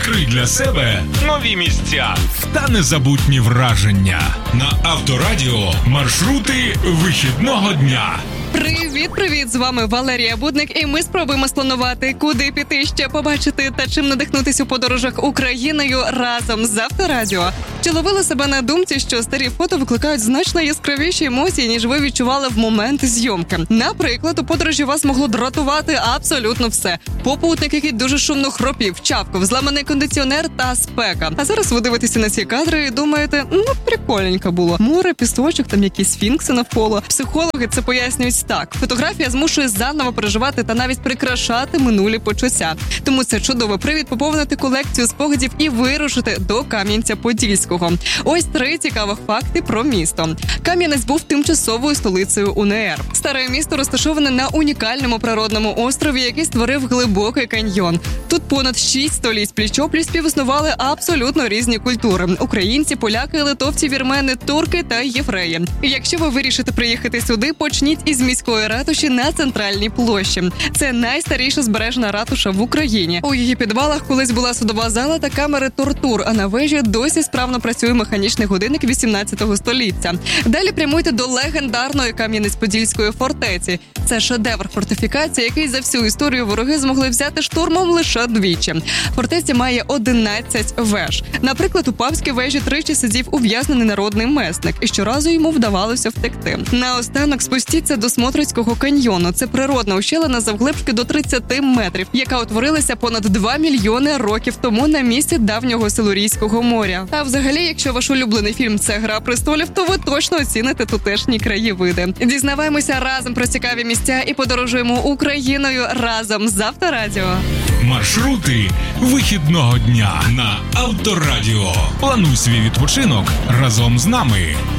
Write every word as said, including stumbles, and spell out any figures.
Відкрий для себе нові місця та незабутні враження. На Авторадіо маршрути вихідного дня. Привіт-привіт! З вами Валерія Будник, і ми спробуємо спланувати, куди піти ще побачити та чим надихнутись у подорожах Україною разом з Авторадіо. Чи ловили себе на думці, що старі фото викликають значно яскравіші емоції, ніж ви відчували в момент зйомки? Наприклад, у подорожі вас могло дратувати абсолютно все. Попутник, який дуже шумно хропів, чавкав, зламаний кондиціонер та спека. А зараз ви дивитеся на ці кадри і думаєте, ну, прикольненько було. Море, пісочок, там якісь сфінкси навколо. Психологи це пояснюють так. Фотографія змушує заново переживати та навіть прикрашати минулі почуття. Тому це чудовий привід поповнити колекцію спогадів і вирушити до Кам'янця-Подільського. Ось три цікавих факти про місто. Кам'янець був тимчасовою столицею УНР. Старе місто розташоване на унікальному природному острові, який створив глибокий каньйон. Тут понад шість століть пліч-опліч співіснували абсолютно різні культури – українці, поляки, литовці, вірмени, турки та євреї. І якщо ви вирішите приїхати сюди, почніть із міської ратуші на Центральній площі. Це найстаріша збережена ратуша в Україні. У її підвалах колись була судова зала та камери тортур, а на вежі досі справно працює механічний годинник вісімнадцятого століття. Далі прямуйте до легендарної Кам'янець-Подільської фортеці. Це шедевр фортифікації, який за всю історію вороги змогли взяти штурмом лише двічі. Фортеця має одинадцять веж. Наприклад, у Павській вежі тричі сидів ув'язнений народний месник, і щоразу йому вдавалося втекти. Наостанок спустіться до Смотрицького каньйону. Це природна ущелина завглибшки до тридцять метрів, яка утворилася понад два мільйони років тому на місці давнього Силурійського моря. А взагалі, якщо ваш улюблений фільм – це «Гра престолів», то ви точно оціните тутешні краєвиди. Дізнаваємося разом про цікаві місця і подорожуємо Україною разом з Авторадіо. Маршрути вихідного дня на Авторадіо. Плануй свій відпочинок разом з нами.